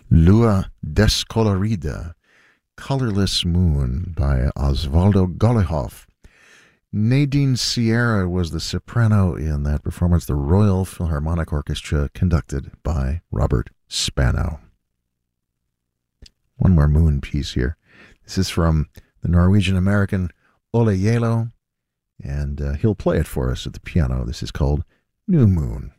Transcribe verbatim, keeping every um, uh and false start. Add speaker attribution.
Speaker 1: Lua Descolorida, Colorless Moon by Osvaldo Golijov. Nadine Sierra was the soprano in that performance, the Royal Philharmonic Orchestra, conducted by Robert Spano. One more moon piece here. This is from the Norwegian-American Ole Yelo, and uh, he'll play it for us at the piano. This is called New Moon.